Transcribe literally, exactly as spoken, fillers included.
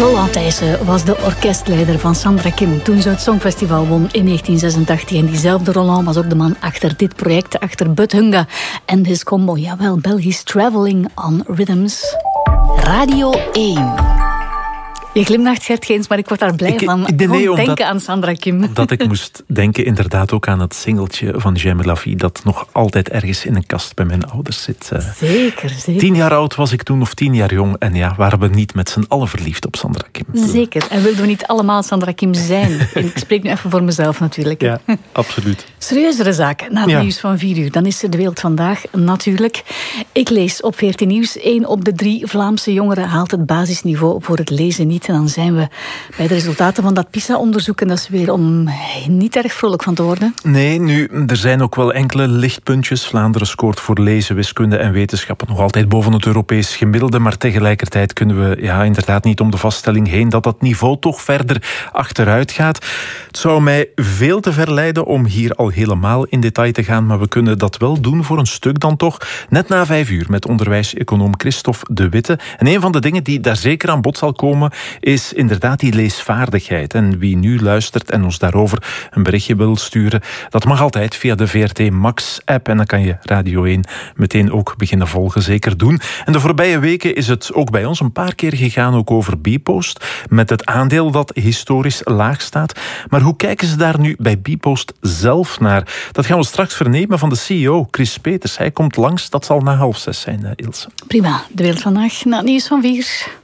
Roland Thijssen was de orkestleider van Sandra Kim toen ze het Songfestival won in negentien zesentachtig. En diezelfde Roland was ook de man achter dit project, achter Bud Hunga en his combo, jawel, Belgisch Traveling on Rhythms. Radio één. Je glimlacht, Gert Geens, maar ik word daar blij ik, van. Ik, nee, nee, omdat, denken aan Sandra Kim. Omdat ik moest denken inderdaad ook aan het singeltje van J'aime la vie, dat nog altijd ergens in een kast bij mijn ouders zit. Zeker, zeker. Tien jaar oud was ik toen, of tien jaar jong. En ja, waren we niet met z'n allen verliefd op Sandra Kim. Zeker. En wilden we niet allemaal Sandra Kim zijn? En ik spreek nu even voor mezelf natuurlijk. Ja, absoluut. Serieuzere zaken. Na het ja. nieuws van vier uur. Dan is er de wereld vandaag natuurlijk. Ik lees op veertien Nieuws. één op de drie Vlaamse jongeren haalt het basisniveau voor het lezen niet. En dan zijn we bij de resultaten van dat PISA-onderzoek. En dat is weer om niet erg vrolijk van te worden. Nee, nu, er zijn ook wel enkele lichtpuntjes. Vlaanderen scoort voor lezen, wiskunde en wetenschappen nog altijd boven het Europees gemiddelde. Maar tegelijkertijd kunnen we ja, inderdaad niet om de vaststelling heen dat dat niveau toch verder achteruit gaat. Het zou mij veel te ver leiden om hier al helemaal in detail te gaan. Maar we kunnen dat wel doen voor een stuk dan toch. Net na vijf uur met onderwijseconoom Christophe de Witte. En een van de dingen die daar zeker aan bod zal komen is inderdaad die leesvaardigheid. En wie nu luistert en ons daarover een berichtje wil sturen, dat mag altijd via de V R T Max-app. En dan kan je Radio één meteen ook beginnen volgen. Zeker doen. En de voorbije weken is het ook bij ons een paar keer gegaan ook over Bpost. Met het aandeel dat historisch laag staat. Maar hoe kijken ze daar nu bij Bpost zelf naar? Dat gaan we straks vernemen van de C E O, Chris Peters. Hij komt langs, dat zal na half zes zijn, Ilse. Prima, de wereld vandaag na het nieuws van vier.